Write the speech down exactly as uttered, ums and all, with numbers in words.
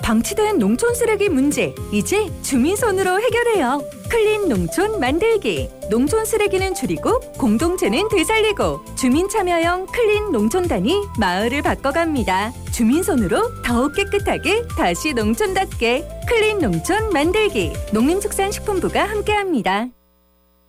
방치된 농촌 쓰레기 문제, 이제 주민손으로 해결해요. 클린 농촌 만들기. 농촌 쓰레기는 줄이고 공동체는 되살리고 주민 참여형 클린 농촌단이 마을을 바꿔갑니다. 주민손으로 더욱 깨끗하게 다시 농촌답게 클린 농촌 만들기. 농림축산식품부가 함께합니다.